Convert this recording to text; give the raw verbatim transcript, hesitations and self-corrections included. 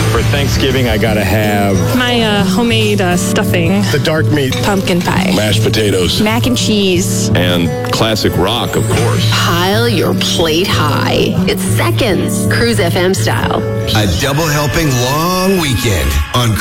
For Thanksgiving, I gotta have My uh, homemade uh, stuffing. the dark meat, Pumpkin pie. mashed potatoes, Mac and cheese. and classic rock, of course. Pile your plate high. It's seconds, Cruise F M style. A double helping long weekend on